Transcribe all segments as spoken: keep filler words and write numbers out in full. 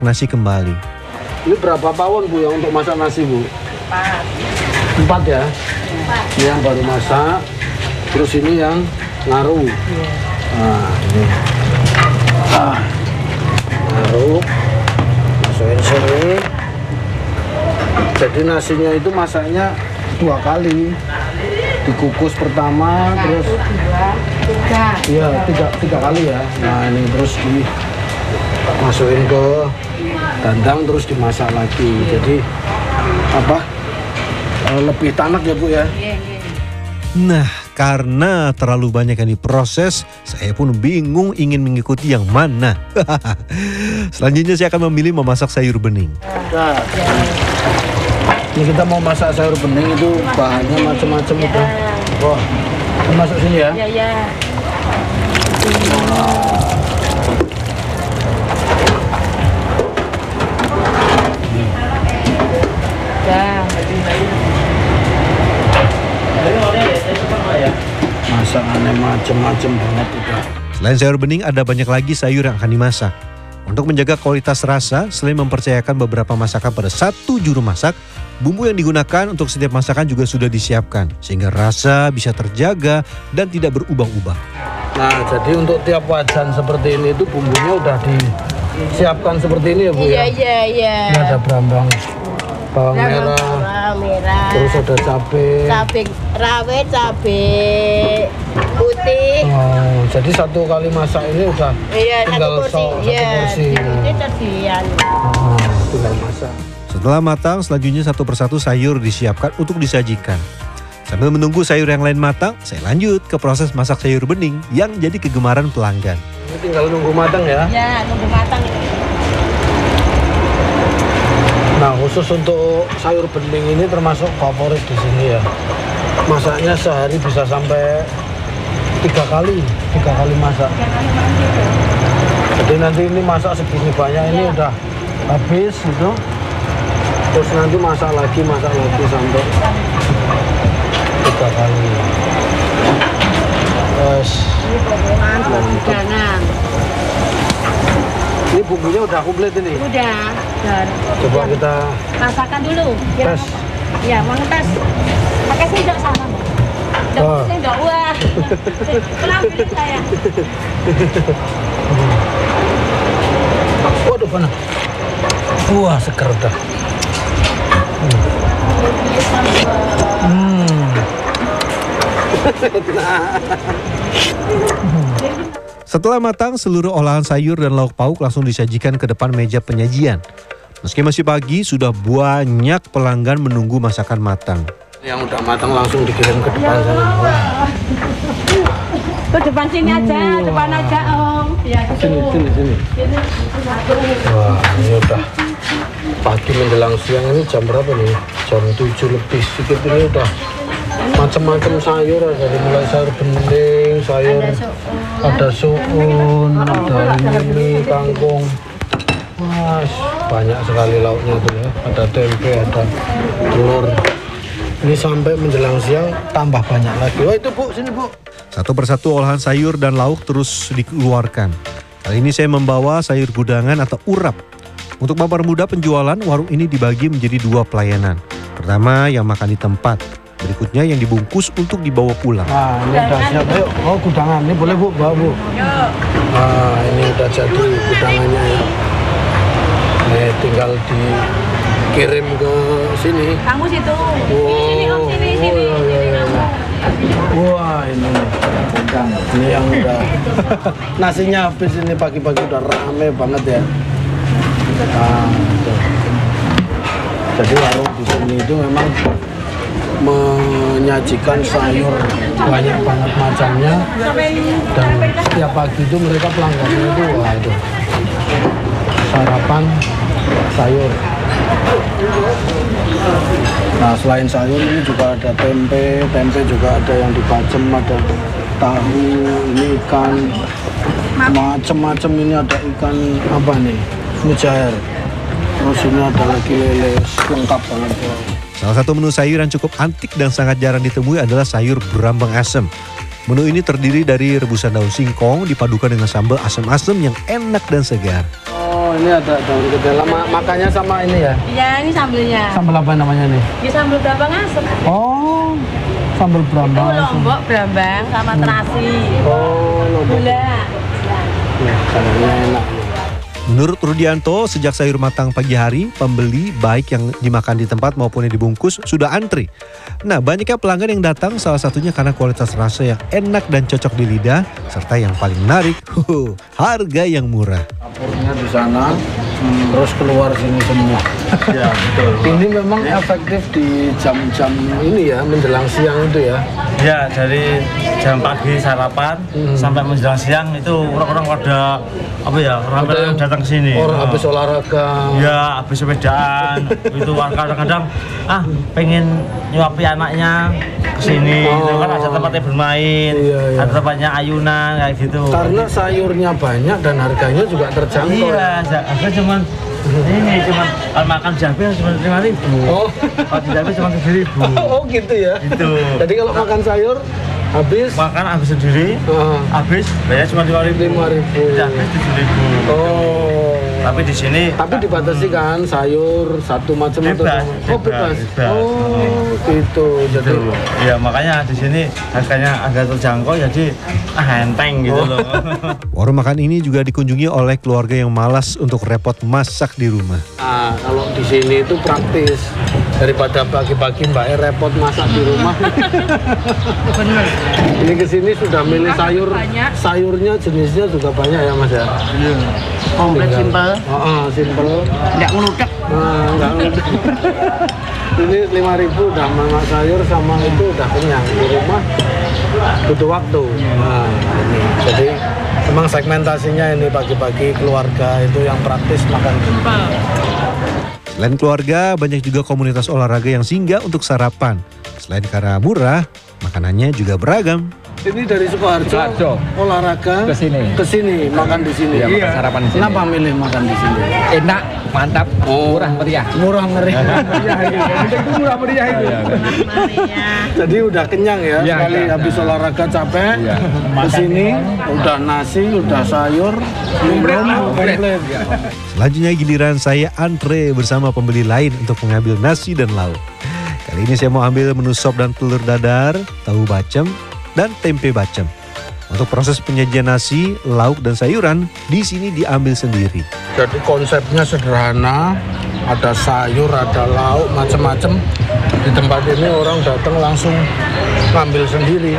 nasi kembali. Ini berapa pawon Bu ya untuk masak nasi Bu? Empat. Empat ya? Empat. Ini yang baru masak, terus ini yang ngaru. Iya. Nah ini. Ah, ngaru, masukin sini. Jadi nasinya itu masaknya dua kali. Dikukus pertama, Satu, terus dua, tiga. iya tiga, tiga kali ya. Nah ini terus dimasukin ke dandang terus dimasak lagi. Jadi apa? Lebih tanak ya Bu ya. Iya, iya. Nah, karena terlalu banyak yang diproses, saya pun bingung ingin mengikuti yang mana. Selanjutnya saya akan memilih memasak sayur bening. Nah, ini kita mau masak sayur bening itu bahannya macam-macam Ya. itu. Wah, kita masuk sini ya. Iya, iya. Ya. Masakannya macam-macam banget udah. Selain sayur bening, ada banyak lagi sayur yang akan dimasak. Untuk menjaga kualitas rasa, selain mempercayakan beberapa masakan pada satu juru masak, bumbu yang digunakan untuk setiap masakan juga sudah disiapkan, sehingga rasa bisa terjaga dan tidak berubah-ubah. Nah, jadi untuk tiap wajan seperti ini itu bumbunya udah disiapkan seperti ini ya Bu Iya, ya. iya, iya. Ini ada berambang, bawang Bawang merah, bawang merah. terus ada cabai. Cabai rawit, cabai putih. Oh, jadi satu kali masak ini udah Iya, satu tinggal porsi. so- satu Iya, porsi. ini tersian. Oh, tinggal masak. Setelah matang, selanjutnya satu persatu sayur disiapkan untuk disajikan. Sambil menunggu sayur yang lain matang, saya lanjut ke proses masak sayur bening yang jadi kegemaran pelanggan. Ini tinggal nunggu matang ya. Ya, nunggu matang ini. Nah, khusus untuk sayur bening ini termasuk favorit di sini ya. Masaknya sehari bisa sampai tiga kali, tiga kali masak. Jadi nanti ini masak segini banyak ini Ya. udah habis gitu. Terus nanti masak lagi, masak lagi sampai tiga kali. Terus Ini potongan hidangan. ini bumbunya udah komplit ini. Udah. Dan Coba kita masakan dulu. Kira- tes. Ya, mau tes. Pakai sendok sama. Sendok, Wah. sendok. Wah. Pulang pilih saya. Waduh, panas. Wah, seger dah. Hmm. Setelah matang, seluruh olahan sayur dan lauk pauk langsung disajikan ke depan meja penyajian. Meski masih pagi, sudah banyak pelanggan menunggu masakan matang. Yang udah matang langsung dikirim ke depan sana. Wah. Ke depan sini aja, depan aja Om. Ya, gitu. Sini, sini, sini. Sini. Wah, ini udah pagi menjelang siang ini jam berapa nih? Jam tujuh lebih sedikit ini udah macam-macam sayur, ada dari mulai sayur bening, sayur ada suun, ada ini kangkung. Wah, banyak sekali lauknya tuh ya. Ada tempe, ada telur. Ini sampai menjelang siang tambah banyak lagi. Wah, itu Bu, sini Bu. Satu persatu olahan sayur dan lauk terus dikeluarkan. Kali ini saya membawa sayur gudangan atau urap. Untuk mempermudah penjualan, warung ini dibagi menjadi dua pelayanan. Pertama yang makan di tempat, berikutnya yang dibungkus untuk dibawa pulang. Nah, ini udah siap. Ayo, oh gudangan. Ini boleh Bu, bawa Bu. Nah, ini udah jadi gudangannya ya. Nih, tinggal dikirim ke sini. Kamu situ. Wow. Sini Om, sini, Oh, sini. iya, iya, iya. Wah, ini nih. Ini yang udah nasinya habis ini pagi-pagi udah rame banget ya. Nah, tuh. Jadi warung di sini itu memang menyajikan sayur banyak banget macamnya, dan setiap pagi itu mereka pelanggannya itu wah itu sarapan sayur. Nah, selain sayur ini juga ada tempe, tempe juga ada yang dibacem, ada tahu, ini ikan, macam-macam. Ini ada ikan apa nih, mujair. Terus ini ada lagi lele, lengkap banget. Salah satu menu sayur yang cukup antik dan sangat jarang ditemui adalah sayur berambang asem. Menu ini terdiri dari rebusan daun singkong dipadukan dengan sambal asam-asam yang enak dan segar. Oh, Oh, ini ada daun ketela. Ma makannya sama ini ya? Iya, ini sambelnya. Sambal apa namanya nih? Ini sambel brambang asem. Oh, sambal Itu brambang. lombok brambang sama terasi. Oh, lombok. Gula. Nah, sambalnya enak. Menurut Rudianto, sejak sayur matang pagi hari, pembeli baik yang dimakan di tempat maupun yang dibungkus sudah antri. Nah, banyaknya pelanggan yang datang salah satunya karena kualitas rasa yang enak dan cocok di lidah, serta yang paling menarik, huh, harga yang murah. Dapurnya di sana, hmm, terus keluar sini semua. Ya, betul. Ini memang efektif di jam-jam ini ya, menjelang siang itu ya. Ya, dari jam pagi sarapan Hmm. sampai menjelang siang itu orang-orang pada apa ya, orang Ada yang datang ke sini. Orang Oh. habis olahraga. Ya, habis sepedaan. Itu kadang-kadang ah pengen nyuapi anaknya ke sini Oh. gitu kan, ada tempatnya bermain, Iya, iya. ada tempatnya ayunan kayak gitu. Karena sayurnya banyak dan harganya juga terjangkau. Iya, harga cuman ini cuman kalau makan jabe cuma lima ribu. Oh. Kalau di jabe cuma tujuh ribu. Oh gitu ya. Itu. Jadi kalau makan sayur habis Makan habis sendiri, ah, habis bayar cuma lima ribu. lima ribu. Jabe tujuh ribu. Oh. Tapi di sini Tapi dibatasi kan sayur satu macam atau Bebas, oh bebas, bebas. bebas. Oh gitu. Jadi gitu. Ya makanya di sini harganya agak terjangkau, jadi ah, enteng gitu loh. Warung makan ini juga dikunjungi oleh keluarga yang malas untuk repot masak di rumah. ah, kalau di sini itu praktis daripada pagi-pagi Mbak E repot masak di rumah. Bener. Ini ke sini sudah milih sayur, Banyak. sayurnya jenisnya juga banyak ya Mas ya. Iya. Komplit simpel. Oh, oh, simple. Enggak ngeludek. Nah, enggak udah. Ini lima ribu udah mamak sayur sama itu udah kenyang. Di rumah butuh waktu. Nah, ini. Jadi emang segmentasinya ini pagi-pagi keluarga itu yang praktis makan. Simpel. Selain keluarga, banyak juga komunitas olahraga yang singgah untuk sarapan. Selain karena murah, makanannya juga beragam. Ini dari Sukoharjo, Sukoharjo. olahraga Ke sini. ke sini makan di sini. Iya, makan sarapan di sini. Kenapa milih makan di sini? Enak, mantap, Oh. murah meriah. Murah meriah. Itu murah meriah itu. Maria. Jadi udah kenyang ya, Iya, sekali iya. habis olahraga capek, Iya. ke sini udah nasi, udah sayur, minum, komplit. Selanjutnya giliran saya antre bersama pembeli lain untuk mengambil nasi dan lauk. Kali ini saya mau ambil menu sop dan telur dadar, tahu bacem, dan tempe bacem. Untuk proses penyajian nasi, lauk, dan sayuran di sini diambil sendiri. Jadi konsepnya sederhana, ada sayur, ada lauk, macam-macam. Di tempat ini orang datang langsung ngambil sendiri.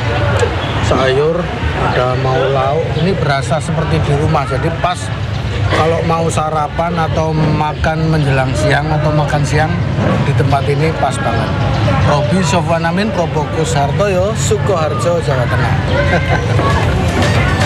Sayur, ada mau lauk, ini berasa seperti di rumah. Jadi pas kalau mau sarapan atau makan menjelang siang atau makan siang di tempat ini pas banget. Robi Sofwan Amin, Probokus Hartoyo, Sukoharjo, Jawa Tengah.